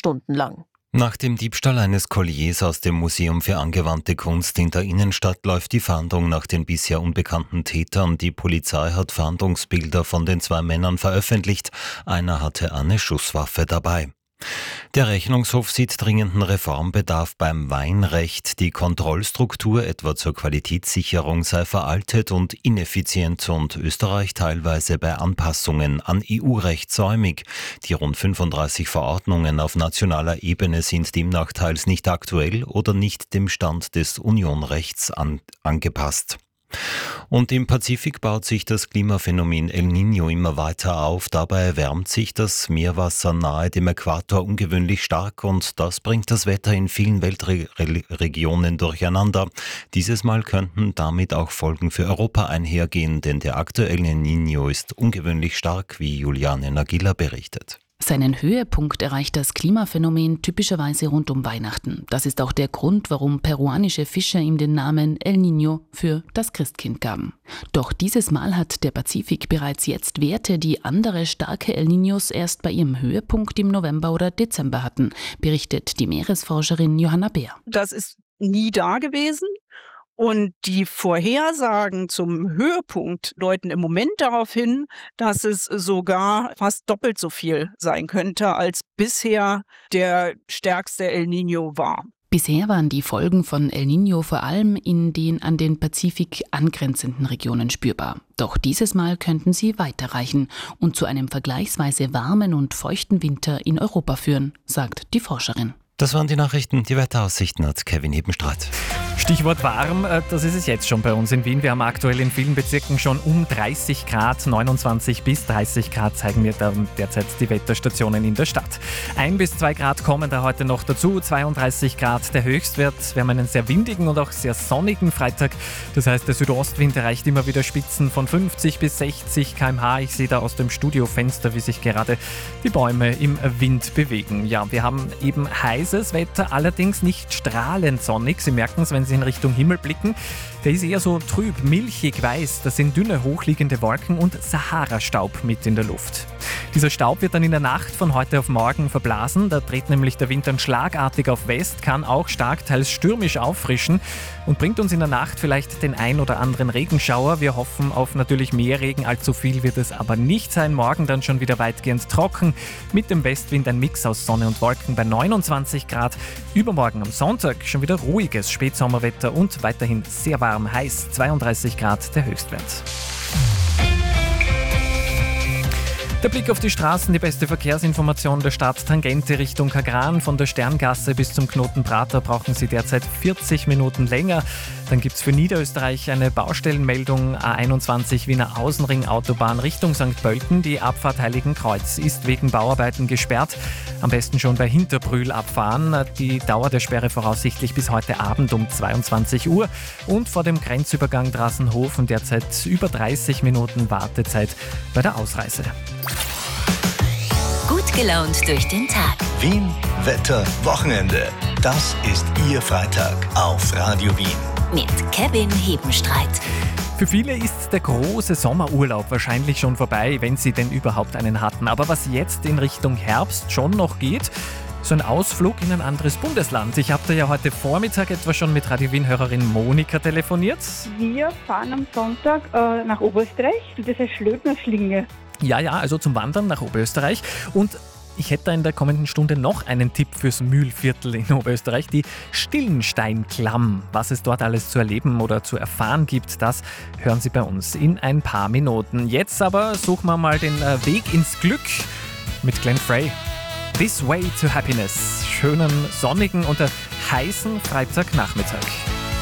stundenlang. Nach dem Diebstahl eines Kolliers aus dem Museum für angewandte Kunst in der Innenstadt läuft die Fahndung nach den bisher unbekannten Tätern. Die Polizei hat Fahndungsbilder von den 2 Männern veröffentlicht. Einer hatte eine Schusswaffe dabei. Der Rechnungshof sieht dringenden Reformbedarf beim Weinrecht. Die Kontrollstruktur etwa zur Qualitätssicherung sei veraltet und ineffizient und Österreich teilweise bei Anpassungen an EU-Recht säumig. Die rund 35 Verordnungen auf nationaler Ebene sind demnach teils nicht aktuell oder nicht dem Stand des Unionrechts angepasst. Und im Pazifik baut sich das Klimaphänomen El Niño immer weiter auf. Dabei erwärmt sich das Meerwasser nahe dem Äquator ungewöhnlich stark und das bringt das Wetter in vielen Weltregionen durcheinander. Dieses Mal könnten damit auch Folgen für Europa einhergehen, denn der aktuelle El Niño ist ungewöhnlich stark, wie Juliane Nagila berichtet. Seinen Höhepunkt erreicht das Klimaphänomen typischerweise rund um Weihnachten. Das ist auch der Grund, warum peruanische Fischer ihm den Namen El Niño für das Christkind gaben. Doch dieses Mal hat der Pazifik bereits jetzt Werte, die andere starke El Niños erst bei ihrem Höhepunkt im November oder Dezember hatten, berichtet die Meeresforscherin Johanna Beer. Das ist nie da gewesen. Und die Vorhersagen zum Höhepunkt deuten im Moment darauf hin, dass es sogar fast doppelt so viel sein könnte, als bisher der stärkste El Niño war. Bisher waren die Folgen von El Niño vor allem in den an den Pazifik angrenzenden Regionen spürbar. Doch dieses Mal könnten sie weiterreichen und zu einem vergleichsweise warmen und feuchten Winter in Europa führen, sagt die Forscherin. Das waren die Nachrichten. Die Wetteraussichten hat Kevin Hebenstreit. Stichwort warm, das ist es jetzt schon bei uns in Wien. Wir haben aktuell in vielen Bezirken schon um 30 Grad, 29 bis 30 Grad zeigen mir derzeit die Wetterstationen in der Stadt. 1 bis 2 Grad kommen da heute noch dazu, 32 Grad der Höchstwert. Wir haben einen sehr windigen und auch sehr sonnigen Freitag. Das heißt, der Südostwind erreicht immer wieder Spitzen von 50 bis 60 km/h. Ich sehe da aus dem Studiofenster, wie sich gerade die Bäume im Wind bewegen. Ja, wir haben eben heißes Wetter, allerdings nicht strahlend sonnig. Sie merken es, wenn Sie in Richtung Himmel blicken. Der ist eher so trüb, milchig weiß. Das sind dünne, hochliegende Wolken und Sahara-Staub mit in der Luft. Dieser Staub wird dann in der Nacht von heute auf morgen verblasen. Da dreht nämlich der Wind dann schlagartig auf West, kann auch stark, teils stürmisch auffrischen und bringt uns in der Nacht vielleicht den ein oder anderen Regenschauer. Wir hoffen auf natürlich mehr Regen, allzu viel wird es aber nicht sein. Morgen dann schon wieder weitgehend trocken. Mit dem Westwind ein Mix aus Sonne und Wolken bei 29 Grad. Übermorgen am Sonntag schon wieder ruhiges Spätsommerwetter und weiterhin sehr warm, heiß, 32 Grad der Höchstwert. Der Blick auf die Straßen, die beste Verkehrsinformation der Stadt. Tangente Richtung Kagran, von der Sterngasse bis zum Knoten Prater brauchen Sie derzeit 40 Minuten länger. Dann gibt es für Niederösterreich eine Baustellenmeldung. A21 Wiener Außenring Autobahn Richtung St. Pölten. Die Abfahrt Heiligenkreuz ist wegen Bauarbeiten gesperrt. Am besten schon bei Hinterbrühl abfahren. Die Dauer der Sperre voraussichtlich bis heute Abend um 22 Uhr. Und vor dem Grenzübergang Drassenhofen derzeit über 30 Minuten Wartezeit bei der Ausreise. Gut gelaunt durch den Tag. Wien, Wetter, Wochenende. Das ist Ihr Freitag auf Radio Wien. Mit Kevin Hebenstreit. Für viele ist der große Sommerurlaub wahrscheinlich schon vorbei, wenn sie denn überhaupt einen hatten. Aber was jetzt in Richtung Herbst schon noch geht, so ein Ausflug in ein anderes Bundesland. Ich habe da ja heute Vormittag etwa schon mit Radio Wien-Hörerin Monika telefoniert. Wir fahren am Sonntag nach Oberösterreich, das heißt Schlödner-Schlinge. Ja, also zum Wandern nach Oberösterreich. Und ich hätte da in der kommenden Stunde noch einen Tipp fürs Mühlviertel in Oberösterreich, die Stillensteinklamm. Was es dort alles zu erleben oder zu erfahren gibt, das hören Sie bei uns in ein paar Minuten. Jetzt aber suchen wir mal den Weg ins Glück mit Glenn Frey. This Way to Happiness. Schönen, sonnigen und heißen Freitagnachmittag.